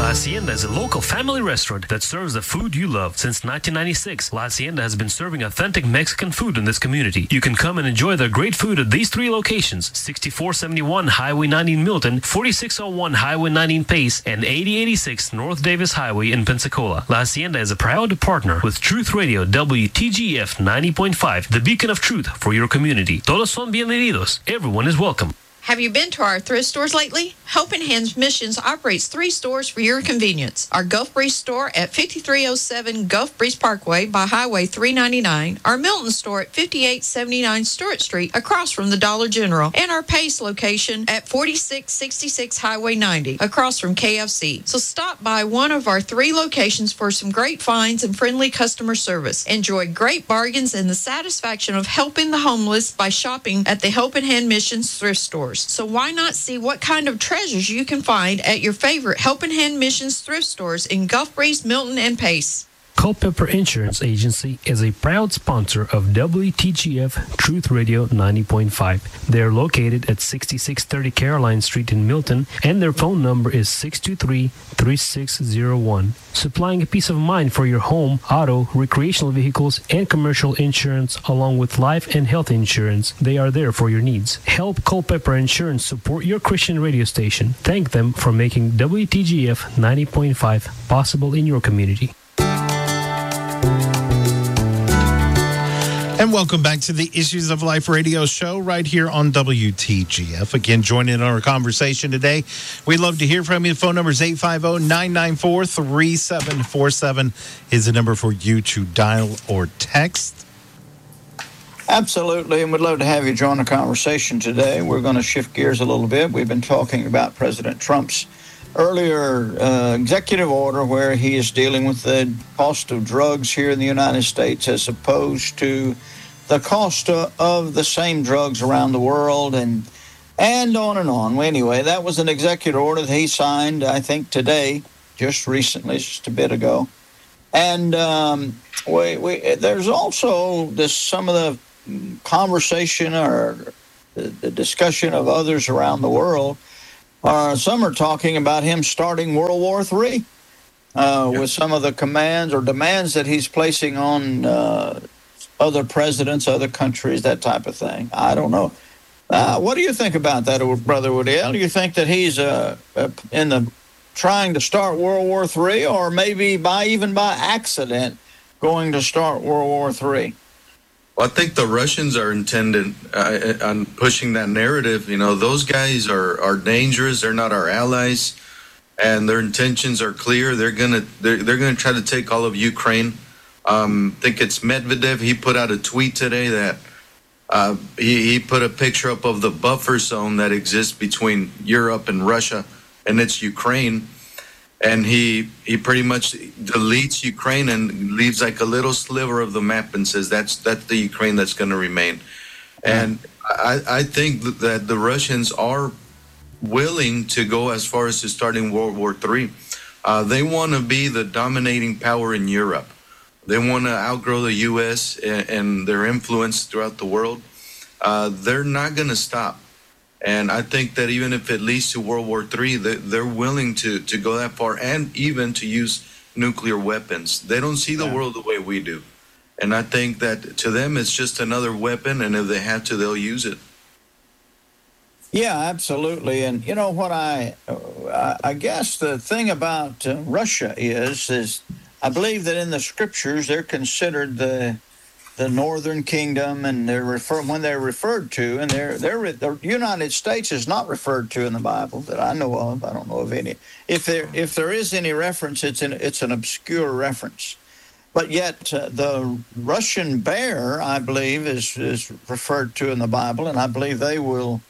La Hacienda is a local family restaurant that serves the food you love. Since 1996, La Hacienda has been serving authentic Mexican food in this community. You can come and enjoy their great food at these three locations: 6471 Highway 19 Milton, 4601 Highway 19 Pace, and 8086 North Davis Highway in Pensacola. La Hacienda is a proud partner with Truth Radio WTGF 90.5, the beacon of truth for your community. Todos son bienvenidos. Everyone is welcome. Have you been to our thrift stores lately? Helping Hands Missions operates 3 stores for your convenience. Our Gulf Breeze store at 5307 Gulf Breeze Parkway by Highway 399, our Milton store at 5879 Stewart Street across from the Dollar General, and our Pace location at 4666 Highway 90 across from KFC. So stop by one of our 3 locations for some great finds and friendly customer service. Enjoy great bargains and the satisfaction of helping the homeless by shopping at the Helping Hand Missions thrift stores. So why not see what kind of treasures you can find at your favorite Helping Hand Missions thrift stores in Gulf Breeze, Milton, and Pace. Culpeper Insurance Agency is a proud sponsor of WTGF Truth Radio 90.5. They are located at 6630 Caroline Street in Milton, and their phone number is 623-3601. Supplying a peace of mind for your home, auto, recreational vehicles, and commercial insurance, along with life and health insurance. They are there for your needs. Help Culpeper Insurance support your Christian radio station. Thank them for making WTGF 90.5 possible in your community. And welcome back to the Issues of Life radio show right here on WTGF. Again, joining in our conversation today. We'd love to hear from you. The phone number is 850-994-3747 is the number for you to dial or text. Absolutely, and we'd love to have you join the conversation today. We're going to shift gears a little bit. We've been talking about President Trump's earlier executive order where he is dealing with the cost of drugs here in the United States as opposed to the cost of the same drugs around the world, and on and on. Well, anyway, that was an executive order that he signed, I think, today, just recently, just a bit ago. And there's also some of the conversation or the discussion of others around the world. Some are talking about him starting World War III with some of the commands or demands that he's placing on other presidents, other countries, that type of thing. I don't know. What do you think about that, Brother Woodiel? Do you think that he's trying to start World War III, or maybe even by accident going to start World War III? Well, I think the Russians are intended on pushing that narrative. You know, those guys are dangerous. They're not our allies, and their intentions are clear. They're gonna try to take all of Ukraine. I think it's Medvedev. He put out a tweet today that he put a picture up of the buffer zone that exists between Europe and Russia, and it's Ukraine. And he pretty much deletes Ukraine and leaves like a little sliver of the map and says that's the Ukraine that's going to remain. And I think that the Russians are willing to go as far as to starting World War III. They want to be the dominating power in Europe. They want to outgrow the U.S. and their influence throughout the world. They're not going to stop. And I think that even if it leads to World War III, they're willing to go that far and even to use nuclear weapons. They don't see the world the way we do. And I think that to them, it's just another weapon, and if they have to, they'll use it. Yeah, absolutely. And you know what I guess the thing about Russia is I believe that in the scriptures they're considered the Northern Kingdom, and when they're referred to, and the United States is not referred to in the Bible that I know of. I don't know of any. If there is any reference, it's an obscure reference. But yet the Russian bear, I believe, is referred to in the Bible, and I believe they will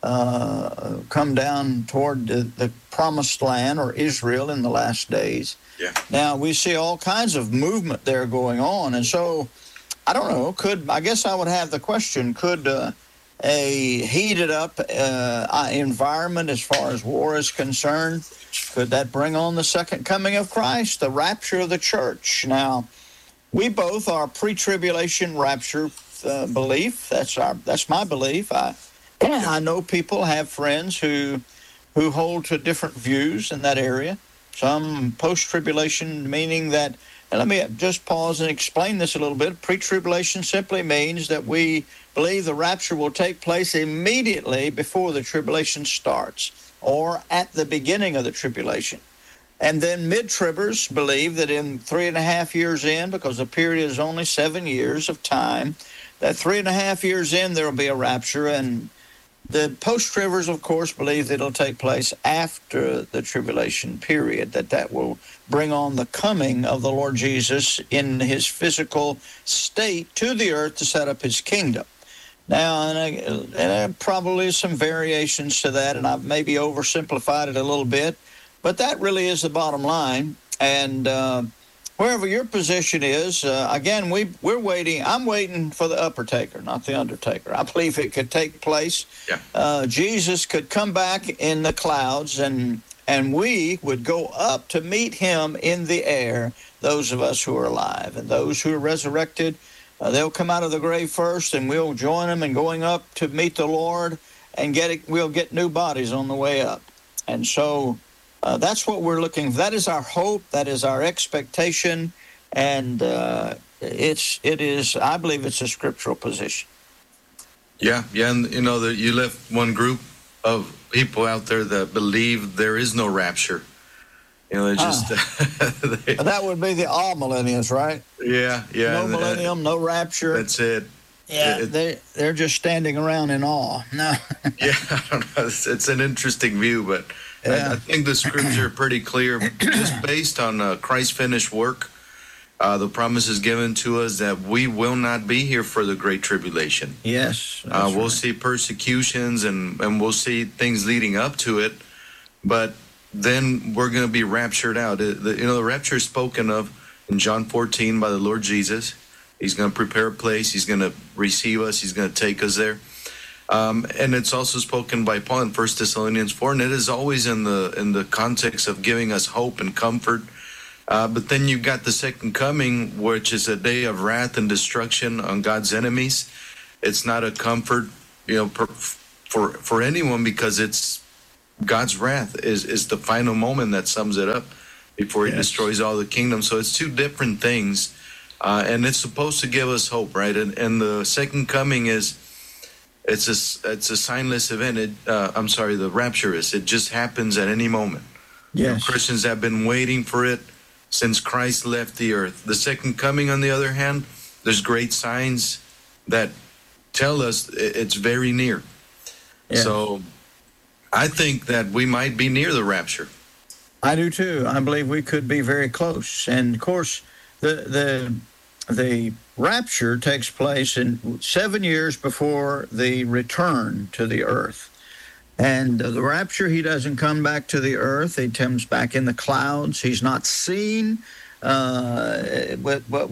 come down toward the promised land or Israel in the last days. Yeah. Now we see all kinds of movement there going on, and so I don't know. I guess I would have the question: could a heated up environment, as far as war is concerned, could that bring on the second coming of Christ, the rapture of the church? Now, we both are pre-tribulation rapture belief. That's my belief. I know people have friends who hold to different views in that area. some post-tribulation, meaning that, and let me just pause and explain this a little bit. Pre-tribulation simply means that we believe the rapture will take place immediately before the tribulation starts, or at the beginning of the tribulation. And then mid-tribbers believe that in 3.5 years in, because the period is only 7 years of time, that 3.5 years in there will be a rapture. And the post-tribbers, of course, believe that it'll take place after the tribulation period, that will bring on the coming of the Lord Jesus in his physical state to the earth to set up his kingdom. Now, and there probably is some variations to that, and I've maybe oversimplified it a little bit, but that really is the bottom line. And wherever your position is, again, we're waiting. I'm waiting for the upper taker, not the undertaker. I believe it could take place. Yeah. Jesus could come back in the clouds, and we would go up to meet him in the air, those of us who are alive. And those who are resurrected, they'll come out of the grave first, and we'll join them in going up to meet the Lord, and we'll get new bodies on the way up. And so that's what we're looking for. That is our hope. That is our expectation. And it is, I believe it's a scriptural position. Yeah. And, you left one group of people out there that believe there is no rapture. They just... that would be the all-millennials, right? Yeah. No millennium, no rapture. That's it. Yeah, they're just standing around in awe. No. Yeah, I don't know. It's an interesting view, but I think the scripture are pretty clear, just based on Christ's finished work. The promise is given to us that we will not be here for the Great Tribulation. Yes. We'll see persecutions and we'll see things leading up to it, but then we're going to be raptured out. The rapture is spoken of in John 14 by the Lord Jesus. He's going to prepare a place. He's going to receive us. He's going to take us there. And it's also spoken by Paul in 1 Thessalonians 4, and it is always in the context of giving us hope and comfort. But then you've got the second coming, which is a day of wrath and destruction on God's enemies. It's not a comfort, for anyone, because it's God's wrath is the final moment that sums it up before he destroys all the kingdom. So it's two different things. And it's supposed to give us hope, right? And the second coming it's a signless event. The rapture is. It just happens at any moment. Yes. Christians have been waiting for it since Christ left the earth. The second coming, on the other hand, there's great signs that tell us it's very near. Yes. So I think that we might be near the rapture. I do too. I believe we could be very close. And of course, the rapture takes place in 7 years before the return to the earth. And the rapture, he doesn't come back to the earth. He comes back in the clouds. He's not seen. He's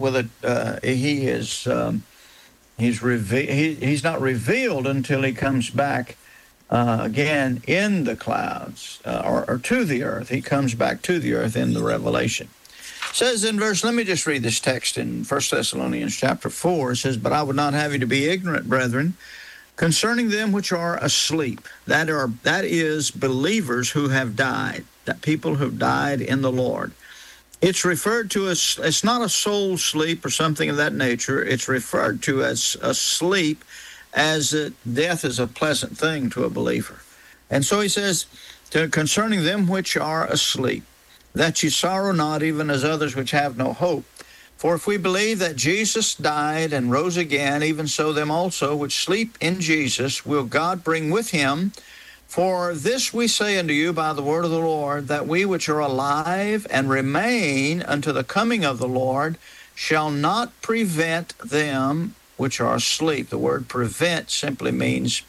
not revealed until he comes back again in the clouds or to the earth. He comes back to the earth in the Revelation. It says in verse, let me just read this text in 1 Thessalonians chapter 4. It says, "But I would not have you to be ignorant, brethren, concerning them which are asleep." That is believers who have died, that people who died in the Lord. It's referred to as, it's not a soul sleep or something of that nature. It's referred to as a sleep, as death is a pleasant thing to a believer. And so he says, concerning them which are asleep, that ye sorrow not, even as others which have no hope. For if we believe that Jesus died and rose again, even so them also which sleep in Jesus will God bring with him. For this we say unto you by the word of the Lord, that we which are alive and remain unto the coming of the Lord shall not prevent them which are asleep. The word prevent simply means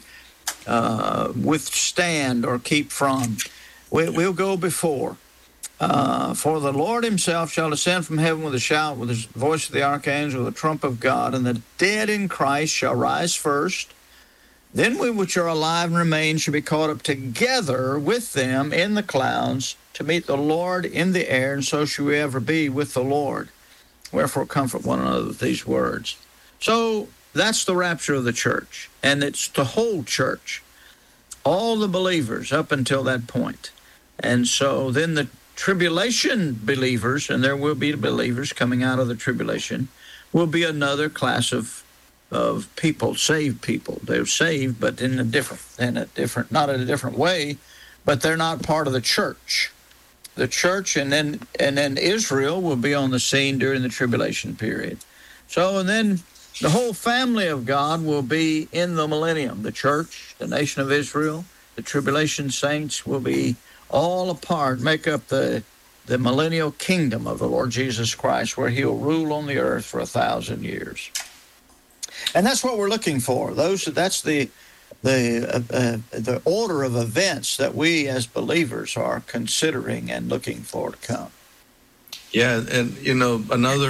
withstand or keep from. We'll go before. For the Lord himself shall descend from heaven with a shout, with the voice of the archangel, with the trump of God, and the dead in Christ shall rise first. Then we which are alive and remain shall be caught up together with them in the clouds to meet the Lord in the air, and so shall we ever be with the Lord. Wherefore comfort one another with these words. So that's the rapture of the church, and it's the whole church, all the believers up until that point. And so then tribulation believers, and there will be believers coming out of the tribulation, will be another class of people, saved people. They're saved, but not in a different way, but they're not part of the church. The church, and then Israel will be on the scene during the tribulation period. So, and then the whole family of God will be in the millennium. The church, the nation of Israel, the tribulation saints will be all a part, make up the millennial kingdom of the Lord Jesus Christ, where he'll rule on the earth for 1,000 years. And that's what we're looking for. That's the order of events that we as believers are considering and looking for to come. Yeah, and another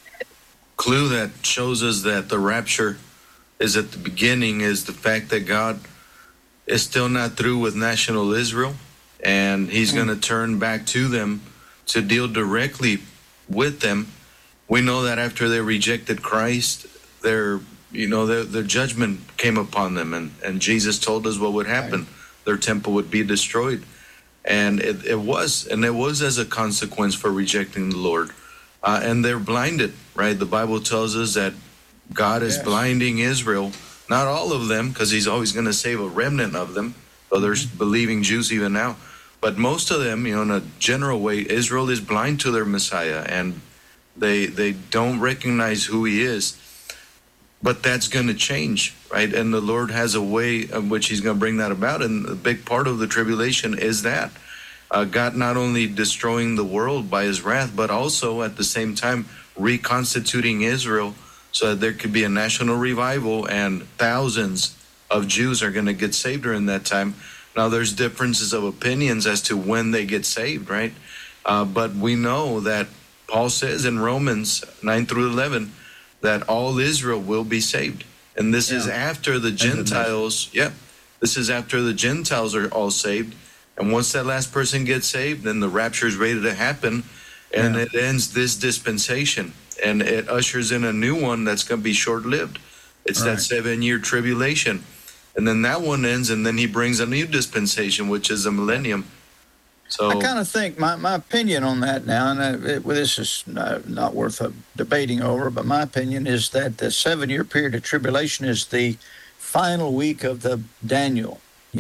clue that shows us that the rapture is at the beginning is the fact that God is still not through with national Israel, and he's going to turn back to them to deal directly with them. We know that after they rejected Christ, their judgment came upon them, and Jesus told us what would happen. Right. Their temple would be destroyed, and it was as a consequence for rejecting the Lord, and they're blinded. Right, the Bible tells us that God is blinding Israel, not all of them, because he's always going to save a remnant of them. So there's believing Jews even now, but most of them, in a general way, Israel is blind to their Messiah, and they don't recognize who he is. But that's going to change, right? And the Lord has a way of which he's going to bring that about. And a big part of the tribulation is that God not only destroying the world by his wrath, but also at the same time reconstituting Israel so that there could be a national revival, and thousands of Jews are going to get saved during that time. Now, there's differences of opinions as to when they get saved, right? But we know that Paul says in Romans 9 through 11, that all Israel will be saved. And this is after the Gentiles, this is after the Gentiles are all saved. And once that last person gets saved, then the rapture is ready to happen, and it ends this dispensation. And it ushers in a new one that's going to be short-lived. It's that 7-year tribulation. And then that one ends, and then he brings a new dispensation, which is a millennium. So I kind of think my opinion on that now, and this is not worth debating over, but my opinion is that the 7-year period of tribulation is the final week of the Daniel.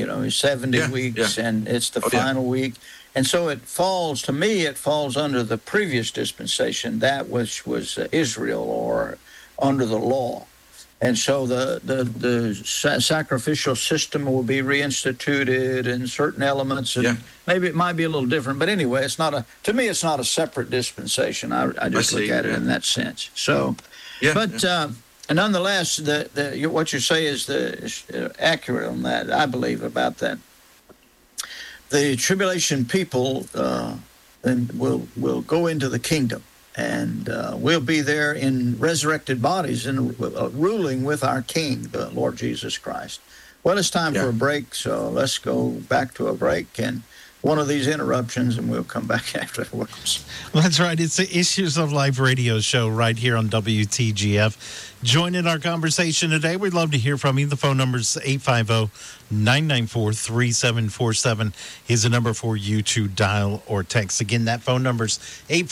70 weeks, and it's the final week. And so it falls under the previous dispensation, that which was Israel, or under the law. And so the sacrificial system will be reinstituted in certain elements, and maybe it might be a little different. But anyway, to me, it's not a separate dispensation. I just look at it in that sense. So, nonetheless, what you say is accurate on that. I believe about that. The tribulation people will go into the kingdom, and we'll be there in resurrected bodies and ruling with our King, the Lord Jesus Christ. Well, it's time for a break, so let's go back to a break and one of these interruptions, and we'll come back afterwards. That's right. It's the Issues of Life radio show right here on WTGF. Join in our conversation today. We'd love to hear from you. The phone number is 850-994-3747 is the number for you to dial or text. Again, that phone number is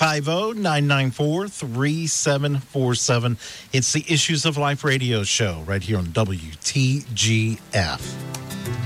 850-994-3747. It's the Issues of Life radio show right here on WTGF.